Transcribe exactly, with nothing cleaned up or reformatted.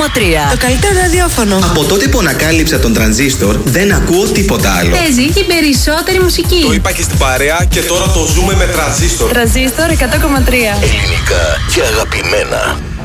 κόμμα τρία. Το καλύτερο ραδιόφωνο. Από τότε που ανακάλυψα τον τρανζίστορ, δεν ακούω τίποτα άλλο. Παίζει την περισσότερη μουσική. Το είπα και στην παρέα και τώρα το ζούμε με τρανζίστορ. Τρανζίστορ εκατό κόμμα τρία. Ελληνικά και αγαπημένα.